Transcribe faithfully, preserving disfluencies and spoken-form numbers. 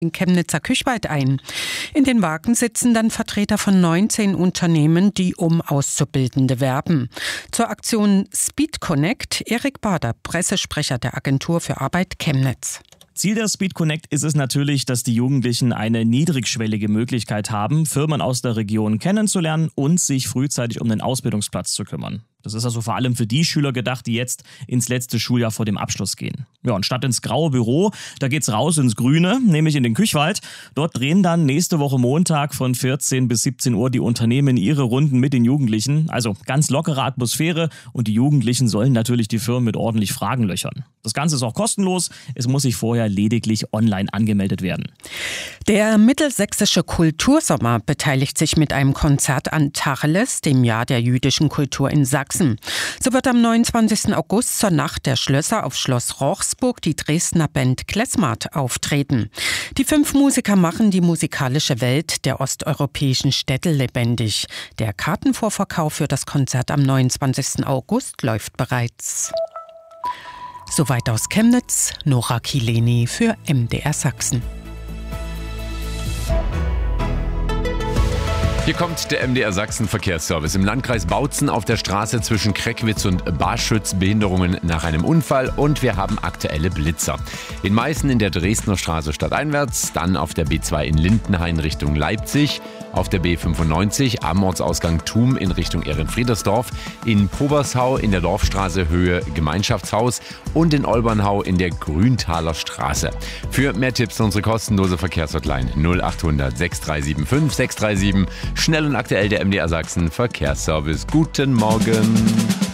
in Chemnitzer Küchwald ein. In den Wagen sitzen dann Vertreter von neunzehn Unternehmen, die um Auszubildende werben. Zur Aktion Speed Connect, Erik Bader, Pressesprecher der Agentur für Arbeit Chemnitz. Ziel der Speed Connect ist es natürlich, dass die Jugendlichen eine niedrigschwellige Möglichkeit haben, Firmen aus der Region kennenzulernen und sich frühzeitig um den Ausbildungsplatz zu kümmern. Das ist also vor allem für die Schüler gedacht, die jetzt ins letzte Schuljahr vor dem Abschluss gehen. Ja, und statt ins graue Büro, da geht's raus ins Grüne, nämlich in den Küchwald. Dort drehen dann nächste Woche Montag von vierzehn bis siebzehn Uhr die Unternehmen ihre Runden mit den Jugendlichen. Also ganz lockere Atmosphäre und die Jugendlichen sollen natürlich die Firmen mit ordentlich Fragen löchern. Das Ganze ist auch kostenlos. Es muss sich vorher lediglich online angemeldet werden. Der Mittelsächsische Kultursommer beteiligt sich mit einem Konzert an Tacheles, dem Jahr der jüdischen Kultur in Sachsen. So wird am neunundzwanzigsten August zur Nacht der Schlösser auf Schloss Rochsburg die Dresdner Band Klezmat auftreten. Die fünf Musiker machen die musikalische Welt der osteuropäischen Städte lebendig. Der Kartenvorverkauf für das Konzert am neunundzwanzigsten August läuft bereits. Soweit aus Chemnitz, Nora Kileni für M D R Sachsen. Hier kommt der M D R Sachsen Verkehrsservice. Im Landkreis Bautzen auf der Straße zwischen Kreckwitz und Barschütz Behinderungen nach einem Unfall und wir haben aktuelle Blitzer. In Meißen in der Dresdner Straße stadteinwärts, dann auf der B zwei in Lindenhain Richtung Leipzig, auf der B fünfundneunzig am Ortsausgang Thum in Richtung Ehrenfriedersdorf, in Pobershau in der Dorfstraße Höhe Gemeinschaftshaus und in Olbernhau in der Grüntaler Straße. Für mehr Tipps unsere kostenlose Verkehrshotline null achthundert sechs drei sieben fünf sechs drei sieben. Schnell und aktuell der M D R Sachsen Verkehrsservice. Guten Morgen.